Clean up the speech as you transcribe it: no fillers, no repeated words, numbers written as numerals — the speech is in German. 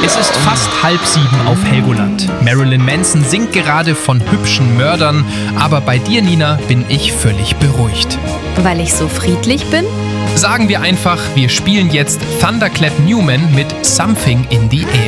Es ist fast 6:30 auf Helgoland. Marilyn Manson singt gerade von hübschen Mördern, aber bei dir, Nina, bin ich völlig beruhigt. Weil ich so friedlich bin? Sagen wir einfach, wir spielen jetzt Thunderclap Newman mit Something in the Air.